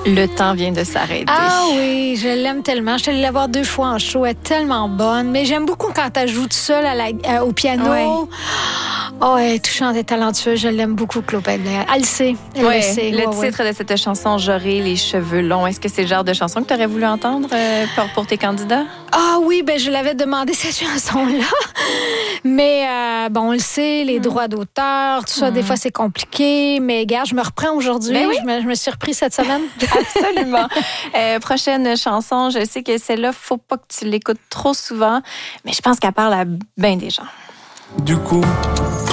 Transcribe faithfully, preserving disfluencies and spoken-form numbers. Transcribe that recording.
Le temps vient de s'arrêter. Ah oui, je l'aime tellement. Je suis allée la voir deux fois en show. Elle est tellement bonne. Mais j'aime beaucoup quand elle joue toute seule à la, à, au piano. Ouais. Oh, elle est touchante et talentueuse. Je l'aime beaucoup, Claude Pellerin. Elle le sait. Elle Ouais, le sait. le ouais, titre ouais. de cette chanson, J'aurai les cheveux longs. Est-ce que c'est le genre de chanson que tu aurais voulu entendre euh, pour, pour tes candidats? Ah oui, ben je l'avais demandé cette chanson-là. Mais euh, bon, on le sait, les mm. droits d'auteur, tout ça, mm. des fois, c'est compliqué. Mais gars, je me reprends aujourd'hui. Ben oui. je, me, je me suis repris cette semaine. Absolument. euh, prochaine chanson, je sais que celle-là, faut pas que tu l'écoutes trop souvent, mais je pense qu'elle parle à bien des gens. Du coup...